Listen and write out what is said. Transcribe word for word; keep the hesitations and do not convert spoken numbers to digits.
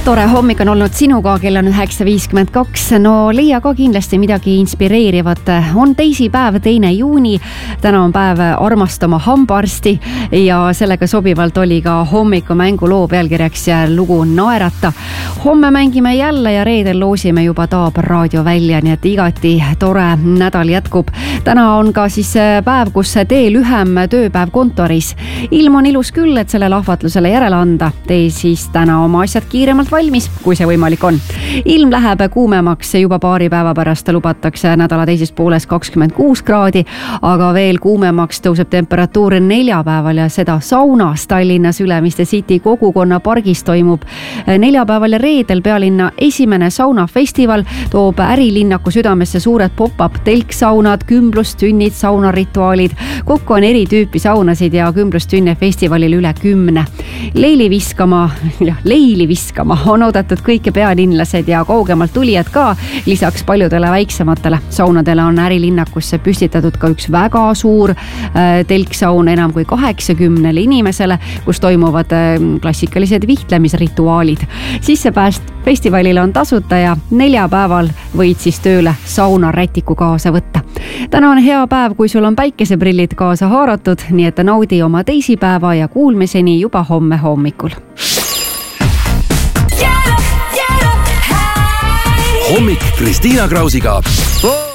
tore hommik on olnud sinuga, kell on üheksa viiskümmend kaks. No leia ka kindlasti midagi inspireerivat. On teisipäev, teine juuni. Täna on päev armastama hambaarsti ja sellega sobivalt oli ka hommikumängu loo pealkirjaks lugu Naerata. Homme mängime jälle ja reedel loosime juba Taab raadio välja, nii et igati tore nädal jätkub. Täna on ka siis päev, kus tee lühem tööpäev kontoris. Ilm on ilus küll, et selle lahvatlusele järele anda. Tee siis täna oma asjad kiiremalt valmis, kui see võimalik on. Ilm läheb kuumemaks, juba paari päeva pärast lubatakse nädala teises pooles kakskümmend kuus kraadi, aga veel kuumemaks tõuseb temperatuur neljapäeval ja seda saunas Tallinnas Ülemiste City kogukonna pargis toimub neljapäeval ja reedel pealinna esimene saunafestival, toob ärilinnaku südamesse suured pop-up telksaunad, kümblustünnid, saunarituaalid. Kokku on eri tüüpi saunasid ja kümblustünne festivalil üle kümne. Leili viskama, jah, leili viskama on oodatud kõik pealinlased ja kaugemalt tulijad ka. Lisaks paljudele väiksematele saunadele on ärilinnakusse püstitatud ka üks väga suur äh, telksaun enam kui kaheksakümnele inimesele, kus toimuvad äh, klassikalised vihtlemisrituaalid. Sissepääst festivalile on tasuta ja neljapäeval võid siis tööle saunarätiku kaasa võtta. Täna on hea päev, kui sul on päikeseprillid kaasa haaratud, nii et naudi oma teisipäeva ja kuulmiseni juba homme hommikul. Hommik Kristiina Krausiga.